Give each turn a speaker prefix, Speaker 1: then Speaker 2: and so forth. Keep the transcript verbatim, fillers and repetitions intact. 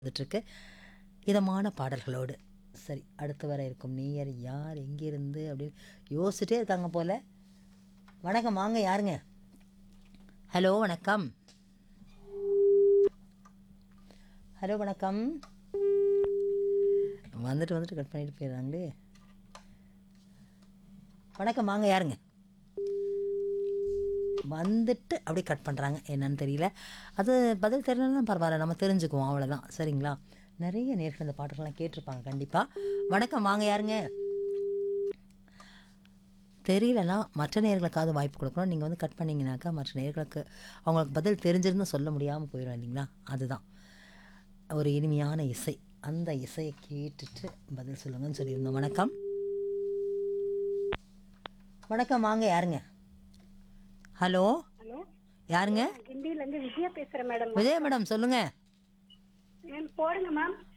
Speaker 1: வந்துட்டுருக்கு இதமான பாடல்களோடு. சரி, அடுத்து வர இருக்கும் நேயர் யார் எங்கிருந்து அப்படின்னு யோசிச்சுட்டே இருக்காங்க போல். வணக்கம், வாங்க, யாருங்க? ஹலோ, வணக்கம். ஹலோ, வணக்கம். வந்துட்டு வந்துட்டு கட் பண்ணிட்டு போயிடுறாங்களே. வணக்கம், வாங்க, யாருங்க? வந்துட்டு அப்படியே கட் பண்ணுறாங்க, என்னன்னு தெரியல. அது பதில் தெரியலன்னா பரவாயில்ல, நம்ம தெரிஞ்சுக்குவோம், அவ்வளோதான். சரிங்களா? நிறைய நேர்கள் இந்த பாட்டுகள்லாம் கேட்டிருப்பாங்க கண்டிப்பாக. வணக்கம், வாங்க, யாருங்க? தெரியலனா மற்ற நேர்களுக்காவது வாய்ப்பு கொடுக்கணும். நீங்கள் வந்து கட் பண்ணிங்கனாக்கா மற்ற நேர்களுக்கு அவங்களுக்கு பதில் தெரிஞ்சிருந்து சொல்ல முடியாமல் போயிடும் இல்லைங்களா? அதுதான் ஒரு இனிமையான இசை. அந்த இசையை கேட்டுட்டு பதில் சொல்லுங்கன்னு சொல்லியிருந்தோம். வணக்கம், வணக்கம், வாங்க, யாருங்க? ஹலோ,
Speaker 2: ஹலோ,
Speaker 1: யாருங்க?
Speaker 2: கிண்டியில இருந்து விஜயா பேசுறேன் மேடம்.
Speaker 1: விஜய மேடம், சொல்லுங்க.
Speaker 2: மேம் போடுங்க மேம்.